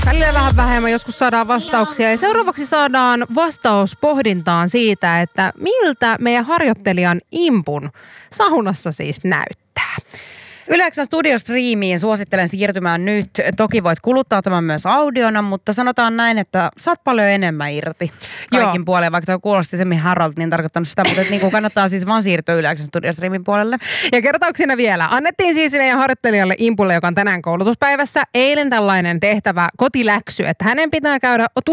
Välillä vähän vähemmän, joskus saadaan vastauksia ja seuraavaksi saadaan vastaus pohdintaan siitä, että miltä meidän harjoittelijan impun saunassa siis näyttää. Yle X:n studiostriimiin suosittelen siirtymään nyt. Toki voit kuluttaa tämän myös audiona, mutta sanotaan näin, että saat paljon enemmän irti kaikin puoleen. Vaikka tuo kuulosti semmin Harald, niin tarkoittanut sitä, mutta niin kannattaa siis vaan siirtyä Yle X:n studiostriimin puolelle. Ja kertauksena vielä. Annettiin siis meidän harjoittelijalle impulle, joka on tänään koulutuspäivässä, eilen tällainen tehtävä kotiläksy, että hänen pitää käydä